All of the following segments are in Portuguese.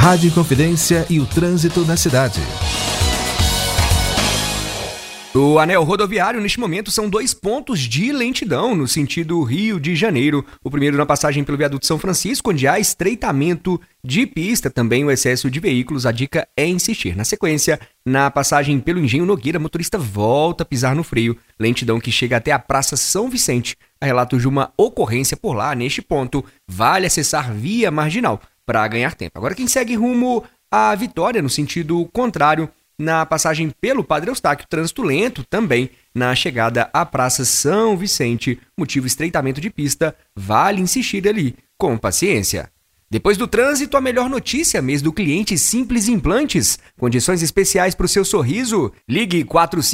Rádio Inconfidência e o trânsito na cidade. O anel rodoviário, neste momento, são 2 pontos de lentidão no sentido Rio de Janeiro. O primeiro na passagem pelo viaduto São Francisco, onde há estreitamento de pista, também o excesso de veículos. A dica é insistir. Na sequência, na passagem pelo Engenho Nogueira, motorista volta a pisar no freio. Lentidão que chega até a Praça São Vicente. Há relatos de uma ocorrência por lá. Neste ponto, vale acessar via marginal para ganhar tempo. Agora, quem segue rumo à Vitória, no sentido contrário, na passagem pelo Padre Eustáquio, trânsito lento também na chegada à Praça São Vicente, motivo estreitamento de pista, vale insistir ali com paciência. Depois do trânsito, a melhor notícia, mês do cliente Simples Implantes, condições especiais para o seu sorriso. Ligue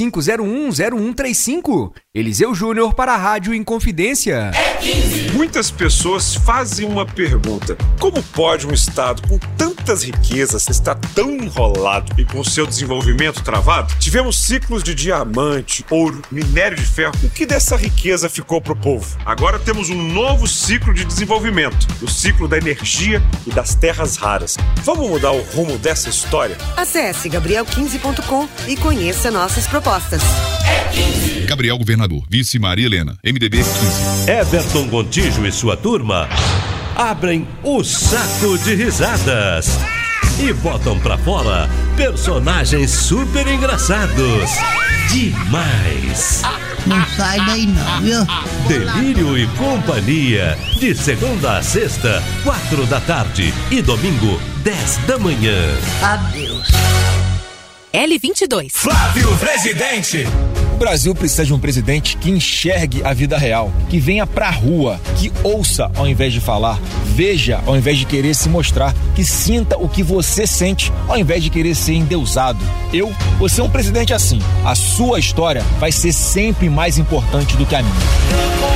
4501-0135. Eliseu Júnior para a Rádio Inconfidência. Muitas pessoas fazem uma pergunta: como pode um estado com tantas riquezas estar tão enrolado e com seu desenvolvimento travado? Tivemos ciclos de diamante, ouro, minério de ferro. O que dessa riqueza ficou pro povo? Agora temos um novo ciclo de desenvolvimento, o ciclo da energia e das terras raras. Vamos mudar o rumo dessa história? Acesse gabriel15.com e conheça nossas propostas. Gabriel Governador, vice Maria Helena, MDB 15. Everton Gontijo e sua turma abrem o saco de risadas e botam pra fora personagens super engraçados. Demais! Não sai daí não, viu? Delírio e Companhia, de segunda a sexta, 4 da tarde e domingo, 10 da manhã. Adeus. L22. Flávio Presidente. O Brasil precisa de um presidente que enxergue a vida real, que venha pra rua, que ouça ao invés de falar, veja ao invés de querer se mostrar, que sinta o que você sente ao invés de querer ser endeusado. Eu vou ser um presidente assim. A sua história vai ser sempre mais importante do que a minha.